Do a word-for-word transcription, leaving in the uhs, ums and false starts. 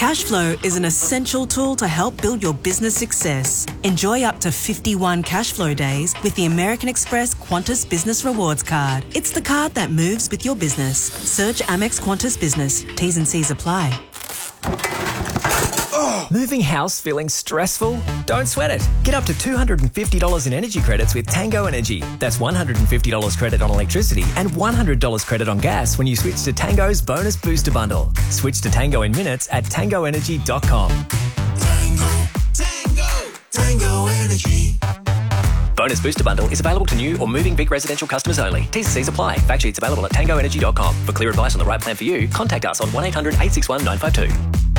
Cashflow is an essential tool to help build your business success. Enjoy up to fifty-one Cashflow days with the American Express Qantas Business Rewards Card. It's the card that moves with your business. Search Amex Qantas Business. T's and C's apply. Oh. Moving house feeling stressful? Don't sweat it. Get up to two hundred fifty dollars in energy credits with Tango Energy. That's one hundred fifty dollars credit on electricity and one hundred dollars credit on gas when you switch to Tango's Bonus Booster Bundle. Switch to Tango in minutes at tango energy dot com. Tango, Tango, Tango Energy. Bonus Booster Bundle is available to new or moving Vic residential customers only. T's and C's apply. Fact sheets available at tango energy dot com. For clear advice on the right plan for you, contact us on one eight hundred eight six one nine five two.